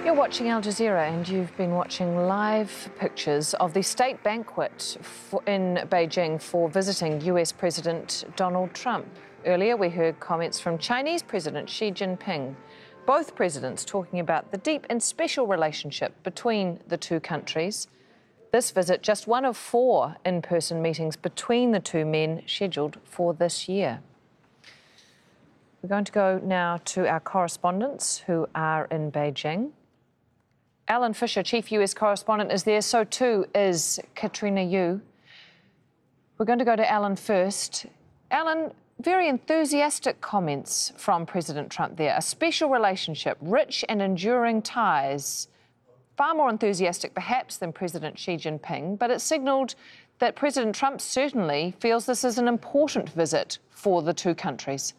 You're watching Al Jazeera and you've been watching live pictures of the state banquet in Beijing for visiting US President Donald Trump. Earlier we heard comments from Chinese President Xi Jinping, both presidents talking about the deep and special relationship between the two countries. This visit just one of 4 in-person meetings between the two men scheduled for this year. We're going to go now to our correspondents who are in Beijing. Alan Fisher, Chief US Correspondent, is there. So too is Katrina Yu. We're going to go to Alan first. Alan, very enthusiastic comments from President Trump there. A special relationship, rich and enduring ties. Far more enthusiastic perhaps than President Xi Jinping, but it signalled that President Trump certainly feels this is an important visit for the two countries.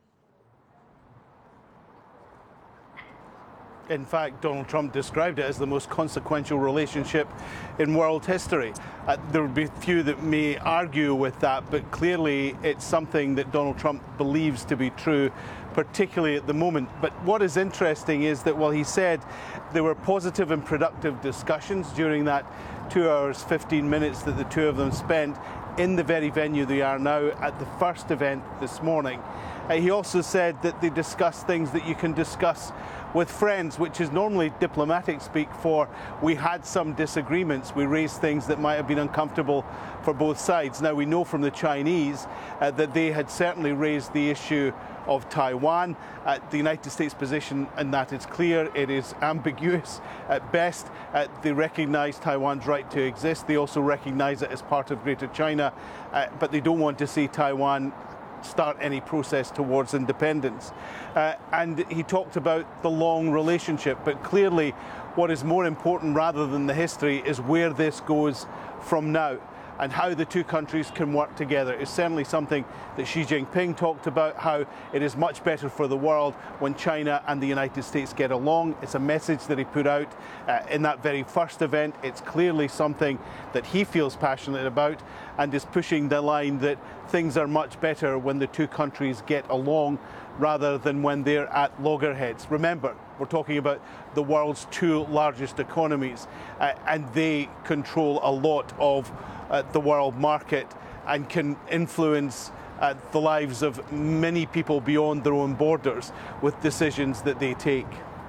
In fact, Donald Trump described it as the most consequential relationship in world history. There would be few that may argue with that, but clearly it's something that Donald Trump believes to be true, particularly at the moment. But what is interesting is that while he said there were positive and productive discussions during that 2 hours, 15 minutes that the two of them spent in the very venue they are now at the first event this morning, he also said that they discussed things that you can discuss with friends, which is normally diplomatic speak for we had some disagreements, we raised things that might have been uncomfortable for both sides. Now we know from the Chinese that they had certainly raised the issue of Taiwan. The United States position in that is clear, it is ambiguous at best. They recognise Taiwan's right to exist, they also recognise it as part of Greater China, but they don't want to see Taiwan start any process towards independence. And he talked about the long relationship, but clearly what is more important rather than the history is where this goes from now and how the two countries can work together. It's certainly something that Xi Jinping talked about, how it is much better for the world when China and the United States get along. It's a message that he put out in that very first event. It's clearly something that he feels passionate about and is pushing the line that things are much better when the two countries get along rather than when they're at loggerheads. Remember, we're talking about the world's 2 largest economies and they control a lot of the world market and can influence the lives of many people beyond their own borders with decisions that they take.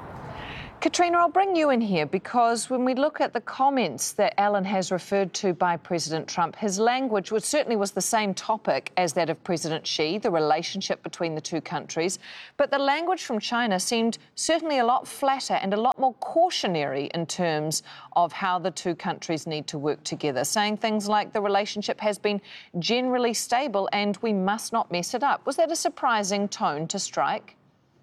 Katrina, I'll bring you in here because when we look at the comments that Alan has referred to by President Trump, his language certainly was the same topic as that of President Xi, the relationship between the two countries, but the language from China seemed certainly a lot flatter and a lot more cautionary in terms of how the two countries need to work together, saying things like the relationship has been generally stable and we must not mess it up. Was that a surprising tone to strike?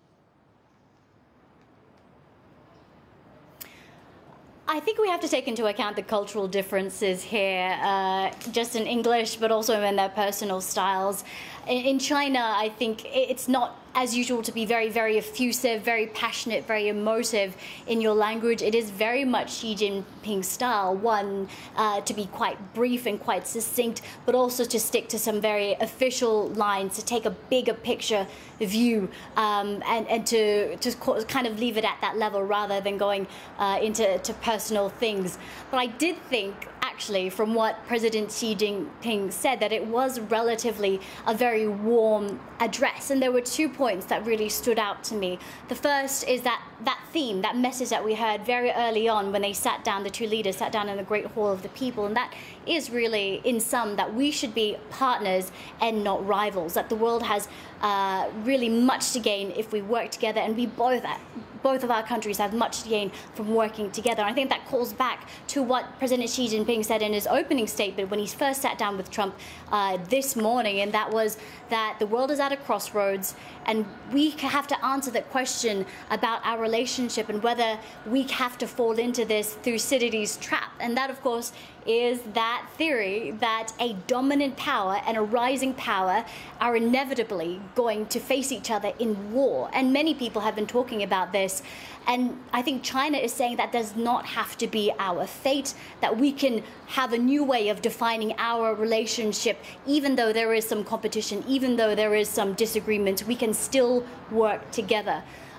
I think we have to take into account the cultural differences here, just in English, but also in their personal styles. In China, I think it's not as usual to be very, very effusive, very passionate, very emotive in your language. It is very much Xi Jinping's style, one, to be quite brief and quite succinct, but also to stick to some very official lines, to take a bigger picture view, and to kind of leave it at that level rather than going into personal things. But I did think, actually, from what President Xi Jinping said, that it was relatively a very warm address. And there were 2 points that really stood out to me. The first is that theme, that message that we heard very early on when they sat down, the two leaders sat down in the Great Hall of the People. And that is really, in sum, that we should be partners and not rivals, that the world has really much to gain if we work together, and we both of our countries have much to gain from working together. And I think that calls back to what President Xi Jinping said in his opening statement when he first sat down with Trump this morning, and that was that the world is at a crossroads and we have to answer that question about our relationship and whether we have to fall into this Thucydides trap. And that, of course, is that theory that a dominant power and a rising power are inevitably going to face each other in war. And many people have been talking about this. And I think China is saying that does not have to be our fate, that we can have a new way of defining our relationship, even though there is some competition, even though there is some disagreement, we can still work together.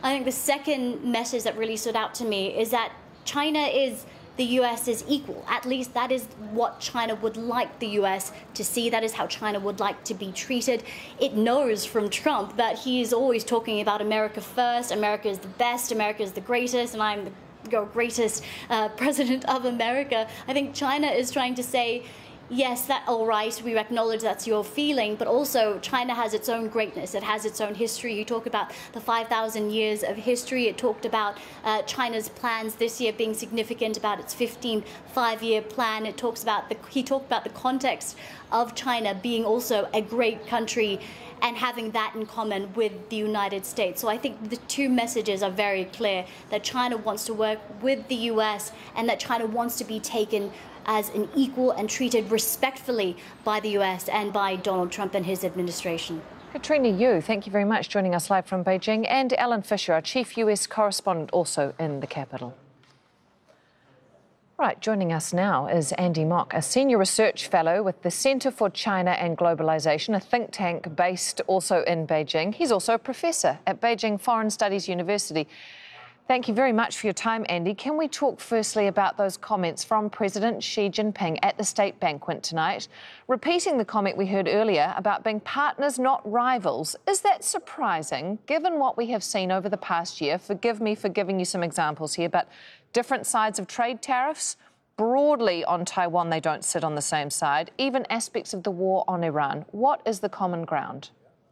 I think the second message that really stood out to me is that China is the US's equal. At least that is what China would like the US to see. That is how China would like to be treated. It knows from Trump that he is always talking about America first, America is the best, America is the greatest, and I'm the greatest president of America. I think China is trying to say, yes, that all right, we acknowledge that's your feeling, but also China has its own greatness. It has its own history. You talk about the 5,000 years of history. It talked about China's plans this year being significant, about its 15 five-year plan. He talked about the context of China being also a great country and having that in common with the United States. So I think the two messages are very clear, that China wants to work with the US and that China wants to be taken as an equal and treated respectfully by the US and by Donald Trump and his administration. Katrina Yu, thank you very much, joining us live from Beijing, and Alan Fisher, our chief US correspondent, also in the capital. Right, joining us now is Andy Mok, a senior research fellow with the Centre for China and Globalisation, a think tank based also in Beijing. He's also a professor at Beijing Foreign Studies University. Thank you very much for your time, Andy. Can we talk firstly about those comments from President Xi Jinping at the state banquet tonight, repeating the comment we heard earlier about being partners, not rivals? Is that surprising, given what we have seen over the past year? Forgive me for giving you some examples here, but different sides of trade tariffs. Broadly on Taiwan, they don't sit on the same side. Even aspects of the war on Iran. What is the common ground?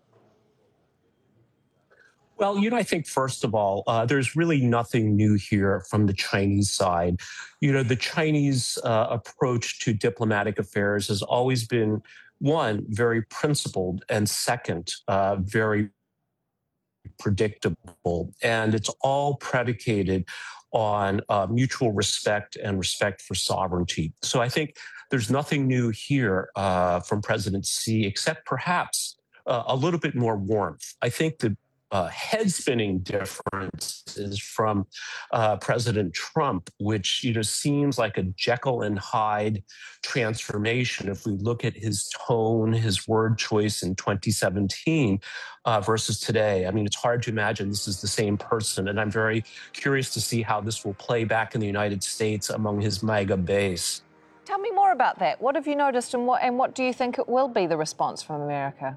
Well, I think, first of all, there's really nothing new here from the Chinese side. The Chinese approach to diplomatic affairs has always been, one, very principled, and second, very predictable. And it's all predicated on mutual respect and respect for sovereignty. So I think there's nothing new here from President Xi, except perhaps a little bit more warmth. I think the head-spinning difference is from President Trump, which seems like a Jekyll and Hyde transformation. If we look at his tone, his word choice in 2017 versus today, I mean, it's hard to imagine this is the same person. And I'm very curious to see how this will play back in the United States among his MAGA base. Tell me more about that. What have you noticed, and what do you think it will be the response from America?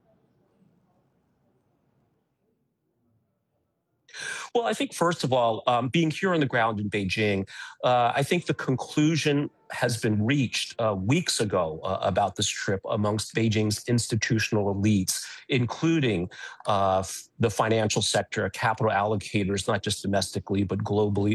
Well, I think, first of all, being here on the ground in Beijing, I think the conclusion has been reached weeks ago about this trip amongst Beijing's institutional elites, including the financial sector, capital allocators, not just domestically, but globally,